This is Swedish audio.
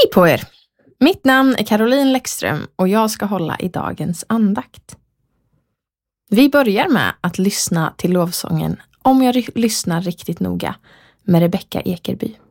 Hej på er! Mitt namn är Caroline Läckström och jag ska hålla i dagens andakt. Vi börjar med att lyssna till lovsången Om jag lyssnar riktigt noga med Rebecka Ekerby.